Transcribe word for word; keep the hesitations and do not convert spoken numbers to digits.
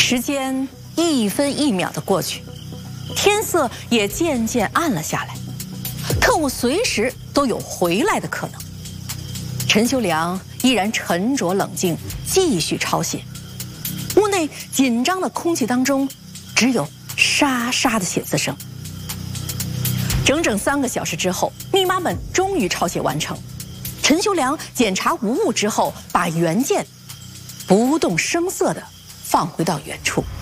时间一分一秒的过去，天色也渐渐暗了下来，特务随时都有回来的可能。陈修良依然沉着冷静，继续抄写。屋内紧张的空气当中，只有沙沙的写字声。整整三个小时之后，密码本终于抄写完成。陈修良检查无误之后，把原件不动声色地放回到原处。